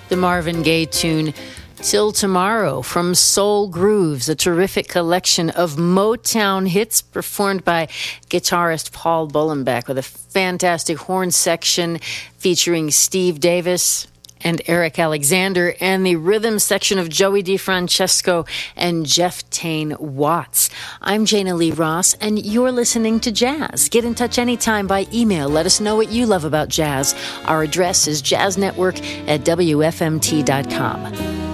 The Marvin Gaye tune Till Tomorrow from Soul Grooves, a terrific collection of Motown hits performed by guitarist Paul Bullenbeck with a fantastic horn section featuring Steve Davis and Eric Alexander, and the rhythm section of Joey DeFrancesco and Jeff Tane Watts. I'm Jana Lee Ross, and you're listening to Jazz. Get in touch anytime by email. Let us know what you love about jazz. Our address is jazznetwork@wfmt.com.